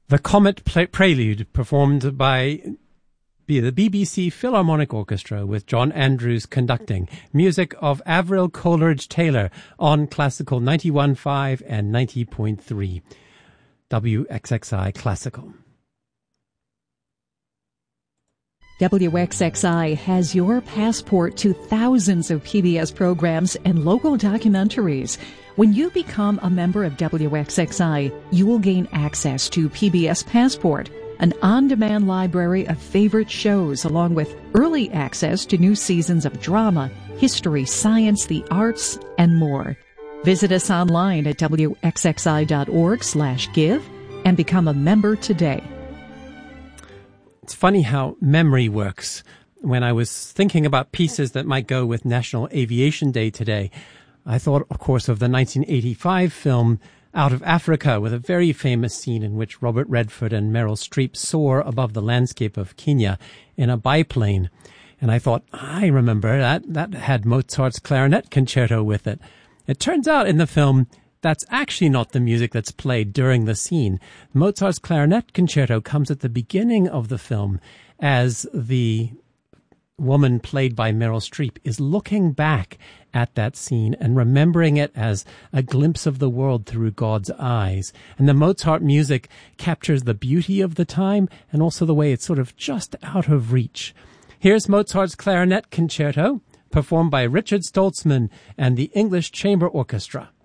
The Comet Prelude, performed by the BBC Philharmonic Orchestra with John Andrews conducting. Music of Avril Coleridge-Taylor on Classical 91.5 and 90.3. WXXI Classical. WXXI has your passport to thousands of PBS programs and local documentaries. When you become a member of WXXI, you will gain access to PBS Passport, an on-demand library of favorite shows, along with early access to new seasons of drama, history, science, the arts, and more. Visit us online at wxxi.org/give and become a member today. It's funny how memory works. When I was thinking about pieces that might go with National Aviation Day today, I thought, of course, of the 1985 film Out of Africa, with a very famous scene in which Robert Redford and Meryl Streep soar above the landscape of Kenya in a biplane. And I thought, I remember that had Mozart's clarinet concerto with it. It turns out in the film, that's actually not the music that's played during the scene. Mozart's clarinet concerto comes at the beginning of the film as the woman played by Meryl Streep is looking back at that scene and remembering it as a glimpse of the world through God's eyes. And the Mozart music captures the beauty of the time and also the way it's sort of just out of reach. Here's Mozart's clarinet concerto, performed by Richard Stoltzman and the English Chamber Orchestra.